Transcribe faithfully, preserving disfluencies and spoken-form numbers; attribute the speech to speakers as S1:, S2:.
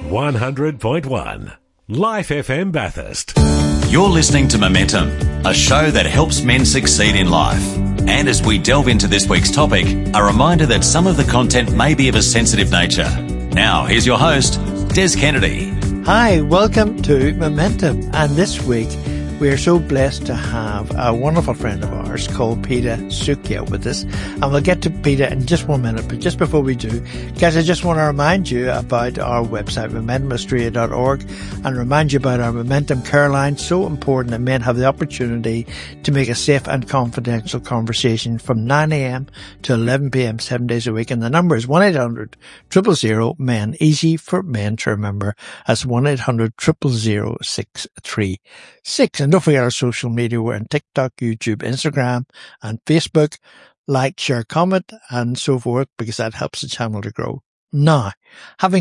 S1: one hundred point one. Life F M Bathurst.
S2: You're listening to Momentum, a show that helps men succeed in life. And as we delve into this week's topic, a reminder that some of the content may be of a sensitive nature. Now, here's your host, Des Kennedy.
S3: Hi, welcome to Momentum. And this week, we are so blessed to have a wonderful friend of ours called Peter Sukia with us. And we'll get to Peter in just one minute. But just before we do, guys, I just want to remind you about our website, momentum australia dot org, and remind you about our Momentum Care Line. So important that men have the opportunity to make a safe and confidential conversation from nine a.m. to eleven p.m. seven days a week. And the number is one eight hundred, zero zero zero, men. Easy for men to remember. That's one eight hundred, zero zero zero, six three six. And don't forget our social media. We're on TikTok, YouTube, Instagram, and Facebook. Like, share, comment, and so forth, because that helps the channel to grow. Now, having